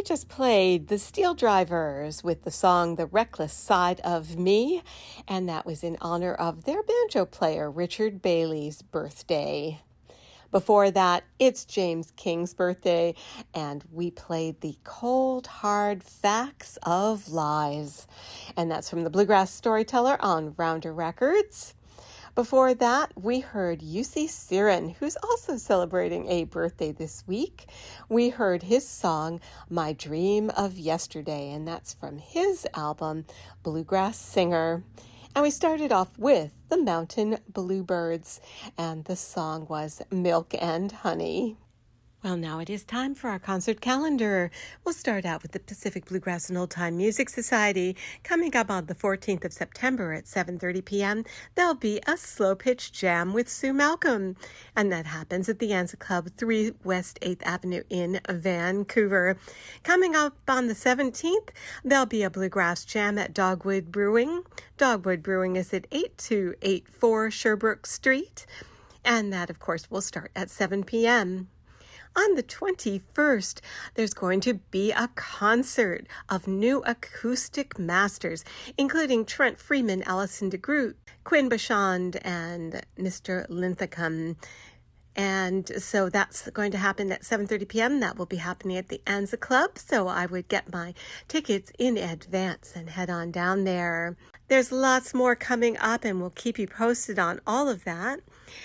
We just played the Steel Drivers with the song The Reckless Side of Me, and that was in honor of their banjo player, Richard Bailey's birthday. Before that, it's James King's birthday, and we played the Cold Hard Facts of Lies, and that's from the Bluegrass Storyteller on Rounder Records. Before that, we heard UC Siren, who's also celebrating a birthday this week. We heard his song, My Dream of Yesterday, and that's from his album, Bluegrass Singer. And we started off with the Mountain Bluebirds, and the song was Milk and Honey. Well, now it is time for our concert calendar. We'll start out with the Pacific Bluegrass and Old Time Music Society. Coming up on the 14th of September at 7:30 p.m., there'll be a slow pitch jam with Sue Malcolm. And that happens at the Anza Club, 3 West 8th Avenue in Vancouver. Coming up on the 17th, there'll be a bluegrass jam at Dogwood Brewing. Dogwood Brewing is at 8284 Sherbrooke Street. And that, of course, will start at 7 p.m. On the 21st, there's going to be a concert of new acoustic masters, including Trent Freeman, Alison DeGroot, Quinn Bashand, and Mr. Linthicum. And so that's going to happen at 7:30 p.m. That will be happening at the Anza Club, so I would get my tickets in advance and head on down there. There's lots more coming up, and we'll keep you posted on all of that.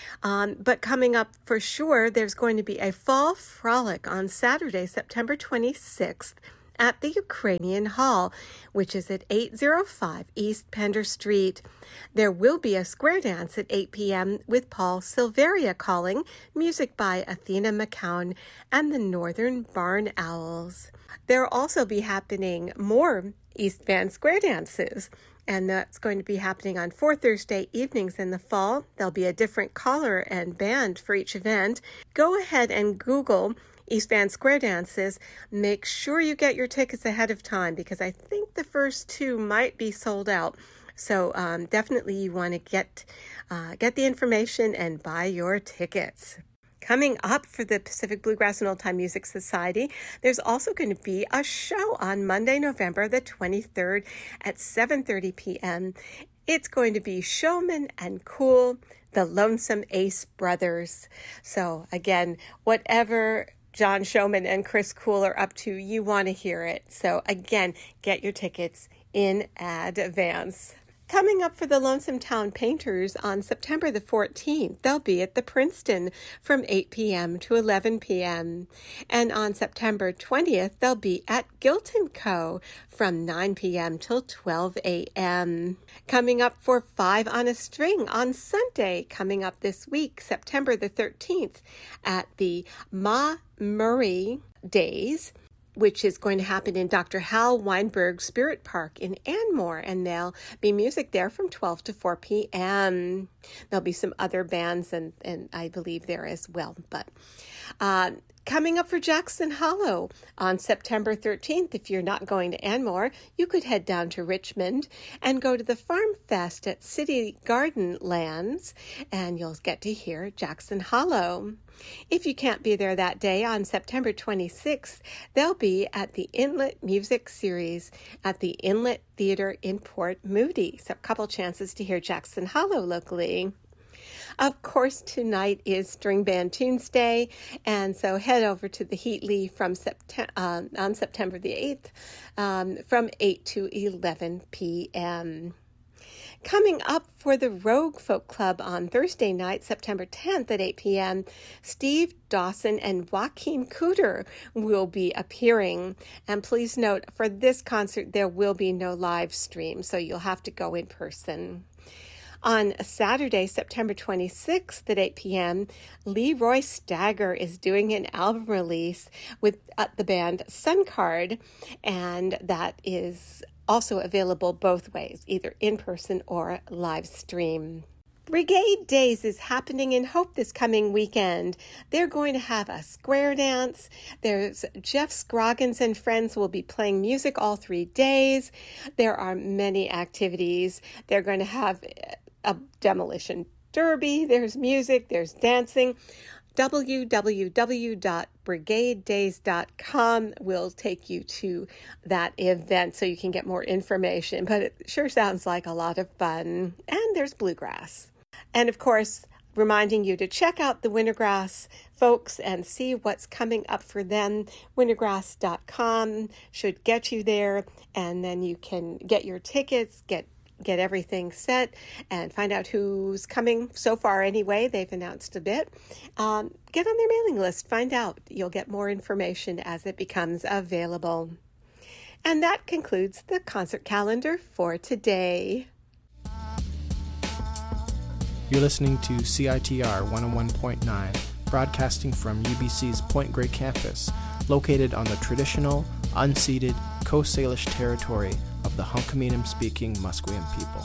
But coming up for sure, there's going to be a fall frolic on Saturday, September 26th at the Ukrainian Hall, which is at 805 East Pender Street. There will be a square dance at 8 p.m. with Paul Silveria calling, music by Athena McCown and the Northern Barn Owls. There will also be happening more East Van square dances, and that's going to be happening on 4 Thursday evenings in the fall. There'll be a different caller and band for each event. Go ahead and Google East Van Square Dances. Make sure you get your tickets ahead of time because I think the first 2 might be sold out. So definitely you want to get the information and buy your tickets. Coming up for the Pacific Bluegrass and Old Time Music Society, there's also going to be a show on Monday, November the 23rd at 7:30 p.m. It's going to be Showman and Cool, the Lonesome Ace Brothers. So again, whatever John Showman and Chris Cool are up to, you want to hear it. So again, get your tickets in advance. Coming up for the Lonesome Town Painters on September the 14th, they'll be at the Princeton from 8 p.m. to 11 p.m. And on September 20th, they'll be at Gilton Co. from 9 p.m. till 12 a.m. Coming up for Five on a String on Sunday, coming up this week, September the 13th, at the Ma Murray Days, which is going to happen in Dr. Hal Weinberg Spirit Park in Anmore, and there'll be music there from 12 to 4 p.m. There'll be some other bands, and I believe there as well. But coming up for Jackson Hollow on September 13th, if you're not going to Anmore, you could head down to Richmond and go to the Farm Fest at City Garden Lands, and you'll get to hear Jackson Hollow. If you can't be there that day, on September 26th, they'll be at the Inlet Music Series at the Inlet Theater in Port Moody. So a couple chances to hear Jackson Hollow locally. Of course, tonight is String Band Tuesday, and so head over to the Heatley from on September the 8th from 8 to 11 p.m. Coming up for the Rogue Folk Club on Thursday night, September 10th at 8 p.m., Steve Dawson and Joaquin Cooter will be appearing. And please note, for this concert, there will be no live stream, so you'll have to go in person. On Saturday, September 26th at 8 p.m., Leroy Stagger is doing an album release with the band Suncard, and that is also available both ways, either in person or live stream. Brigade Days is happening in Hope this coming weekend. They're going to have a square dance. There's Jeff Scroggins and friends will be playing music all 3 days. There are many activities. They're going to have a demolition derby. There's music. There's dancing. www.brigadedays.com will take you to that event so you can get more information. But it sure sounds like a lot of fun. And there's bluegrass. And of course, reminding you to check out the Wintergrass folks and see what's coming up for them. Wintergrass.com should get you there, and then you can get your tickets, get everything set, and find out who's coming. So far anyway, they've announced a bit. Get on their mailing list, find out. You'll get more information as it becomes available. And that concludes the concert calendar for today. You're listening to CITR 101.9, broadcasting from UBC's Point Grey campus, located on the traditional, unceded Coast Salish territory of the Hunkaminam-speaking Musqueam people.